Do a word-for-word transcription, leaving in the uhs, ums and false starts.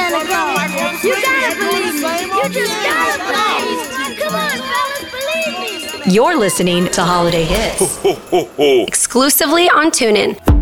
Santa Claus. You gotta believe me. You just gotta believe me. Come on, fellas, believe me. You're listening to Holiday Hits. Exclusively on TuneIn.